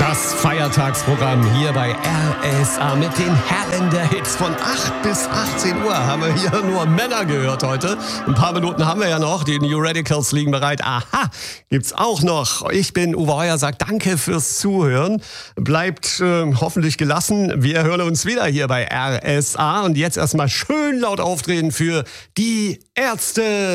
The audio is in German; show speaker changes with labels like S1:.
S1: Das Feiertagsprogramm hier bei RSA mit den Herren der Hits. Von 8 bis 18 Uhr haben wir hier nur Männer gehört heute. Ein paar Minuten haben wir ja noch. Die New Radicals liegen bereit. Aha, gibt's auch noch. Ich bin Uwe Heuer, sag danke fürs Zuhören. Bleibt hoffentlich gelassen. Wir hören uns wieder hier bei RSA. Und jetzt erstmal schön laut auftreten für die Ärzte.